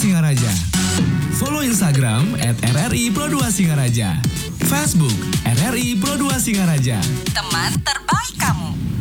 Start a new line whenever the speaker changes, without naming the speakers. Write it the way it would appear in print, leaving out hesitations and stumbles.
Singaraja. Follow Instagram @RRI Pro 2 Singaraja. Facebook RRI Pro 2 Singaraja.
Teman terbaik kamu.